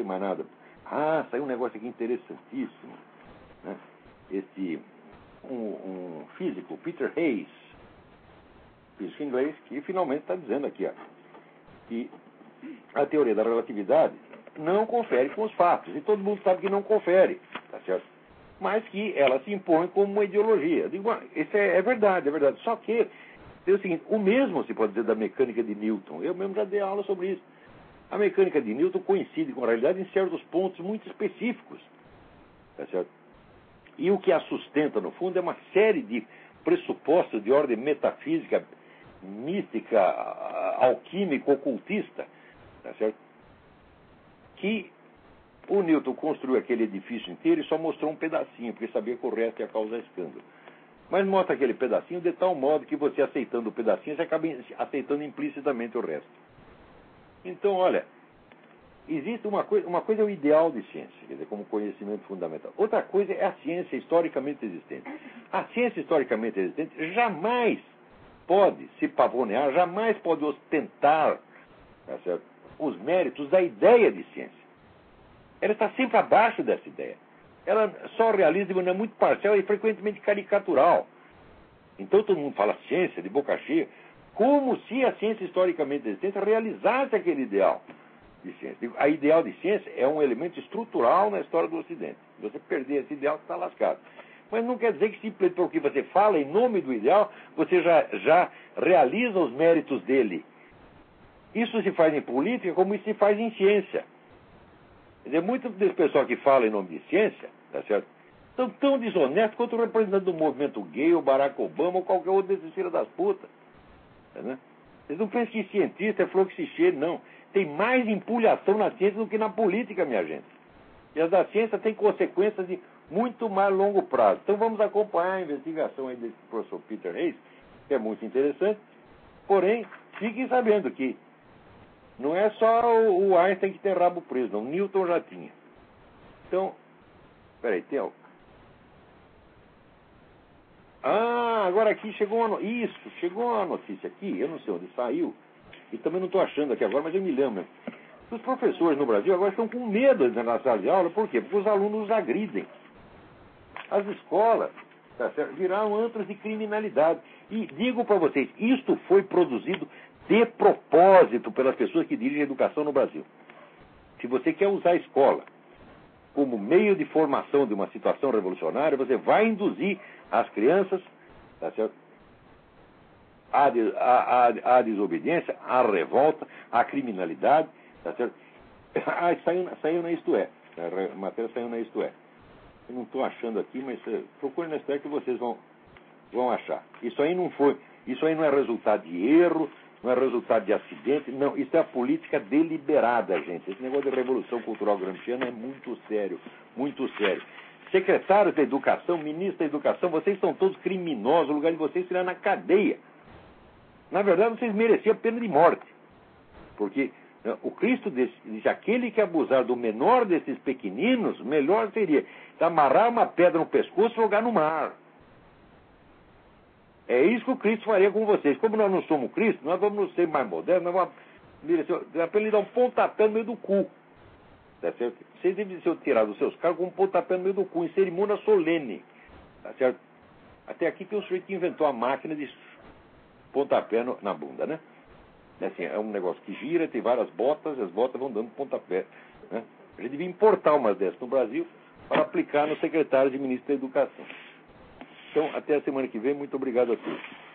falei mais nada. Saiu um negócio aqui interessantíssimo, né? Um físico, Peter Hayes, físico inglês, que finalmente está dizendo aqui, ó, que a teoria da relatividade não confere com os fatos. E todo mundo sabe que não confere, tá certo? Mas que ela se impõe como uma ideologia. Eu digo, isso é verdade, é verdade. Só que tem o seguinte, o mesmo se pode dizer da mecânica de Newton. Eu mesmo já dei aula sobre isso. A mecânica de Newton coincide com a realidade em certos pontos muito específicos, tá certo? E o que a sustenta, no fundo, é uma série de pressupostos de ordem metafísica, mística, alquímica, ocultista, tá certo? Que o Newton construiu aquele edifício inteiro e só mostrou um pedacinho, porque sabia que o resto ia causar escândalo. Mas mostra aquele pedacinho de tal modo que você, aceitando o pedacinho, você acaba aceitando implicitamente o resto. Então, olha, existe uma coisa é o ideal de ciência, quer dizer, como conhecimento fundamental. Outra coisa é a ciência historicamente existente. A ciência historicamente existente jamais pode se pavonear, jamais pode ostentar, tá certo, os méritos da ideia de ciência. Ela está sempre abaixo dessa ideia. Ela só realiza de maneira muito parcial e frequentemente caricatural. Então todo mundo fala ciência de boca cheia, como se a ciência historicamente existente realizasse aquele ideal de ciência. A ideal de ciência é um elemento estrutural na história do Ocidente. Se você perder esse ideal, você está lascado. Mas não quer dizer que simplesmente porque você fala em nome do ideal, você já realiza os méritos dele. Isso se faz em política como isso se faz em ciência. Quer dizer, muito desse pessoal que fala em nome de ciência, tá certo, são tão desonestos quanto o representante do movimento gay, o Barack Obama, ou qualquer outro desses filhos das putas. Né? Vocês não pensam que cientista é flor que se cheire, não. Tem mais empulhação na ciência do que na política, minha gente. E as da ciência têm consequências de muito mais longo prazo. Então vamos acompanhar a investigação aí desse professor Peter Hayes, que é muito interessante. Porém, fiquem sabendo que não é só o Einstein que tem rabo preso, não. O Newton já tinha. Então, peraí, tem algo. Agora aqui chegou uma notícia aqui, eu não sei onde saiu, e também não estou achando aqui agora, mas eu me lembro. Os professores no Brasil agora estão com medo de entrar na sala de aula, por quê? Porque os alunos os agridem. As escolas, tá certo, viraram antros de criminalidade. E digo para vocês, isto foi produzido de propósito pelas pessoas que dirigem a educação no Brasil. Se você quer usar a escola como meio de formação de uma situação revolucionária, você vai induzir as crianças, tá certo, à desobediência, à revolta, à criminalidade, tá certo? Saiu na Isto É. A matéria saiu na Isto É. Eu não estou achando aqui, mas procure na Isto É que vocês vão achar. Isso aí não é resultado de erro, não é resultado de acidente, não, isso é a política deliberada, gente. Esse negócio de revolução cultural gramsciana é muito sério, muito sério. Secretários da Educação, ministros da Educação, vocês são todos criminosos, o lugar de vocês seria na cadeia. Na verdade, vocês mereciam pena de morte. Porque o Cristo disse, aquele que abusar do menor desses pequeninos, melhor seria amarrar uma pedra no pescoço e jogar no mar. É isso que o Cristo faria com vocês. Como nós não somos Cristo, nós vamos ser mais modernos, nós vamos merecer, apenas lhe dar um pontapé no meio do cu. Tá certo? Vocês devem ser tirados dos seus cargos com um pontapé no meio do cu, em cerimônia solene. Tá certo? Até aqui tem um sujeito que inventou a máquina de pontapé na bunda, né? Assim, é um negócio que gira, tem várias botas, e as botas vão dando pontapé. Né? A gente devia importar umas dessas no Brasil para aplicar no secretário de ministro da Educação. Então, até a semana que vem. Muito obrigado a todos.